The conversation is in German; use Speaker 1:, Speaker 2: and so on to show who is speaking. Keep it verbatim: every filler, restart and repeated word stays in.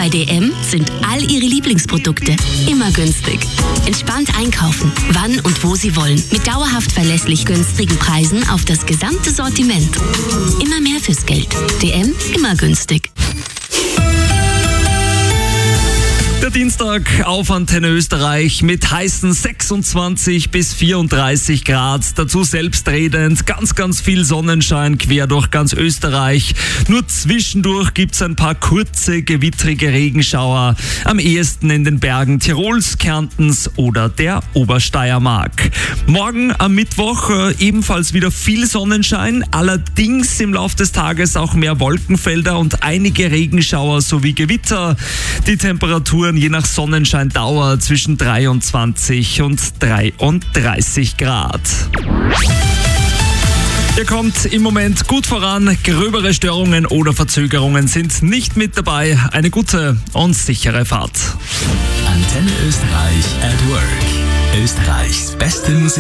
Speaker 1: Bei D M sind all Ihre Lieblingsprodukte immer günstig. Entspannt einkaufen, wann und wo Sie wollen. Mit dauerhaft verlässlich günstigen Preisen auf das gesamte Sortiment. Immer mehr fürs Geld. D M, immer günstig.
Speaker 2: Der Dienstag auf Antenne Österreich mit heißen sechsundzwanzig bis vierunddreißig Grad. Dazu selbstredend, ganz, ganz viel Sonnenschein quer durch ganz Österreich. Nur zwischendurch gibt's ein paar kurze, gewittrige Regenschauer. Am ehesten in den Bergen Tirols, Kärntens oder der Obersteiermark. Morgen am Mittwoch äh, ebenfalls wieder viel Sonnenschein. Allerdings im Laufe des Tages auch mehr Wolkenfelder und einige Regenschauer sowie Gewitter. Die Temperaturen je nach Sonnenscheindauer zwischen dreiundzwanzig und dreiunddreißig Grad. Ihr kommt im Moment gut voran, gröbere Störungen oder Verzögerungen sind nicht mit dabei. Eine gute und sichere Fahrt.
Speaker 3: Antenne Österreich at Work. Österreichs beste Musik.